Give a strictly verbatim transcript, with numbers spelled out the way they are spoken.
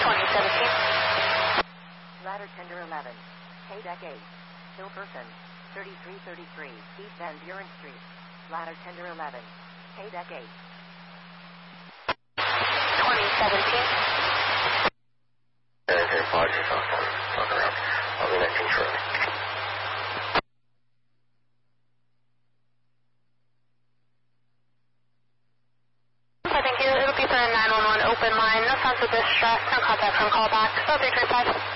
twenty seventeen. Ladder Tender eleven. K deck eight. Hill Person. thirty-three thirty-three. East Van Buren Street. Ladder Tender eleven. K deck eight. twenty seventeen. Air here, apologies, I'll talk around. I'll be next shortly. Thank you. It'll be for a nine one one open line. No signs of distress. No contact from callback. Oh three three five.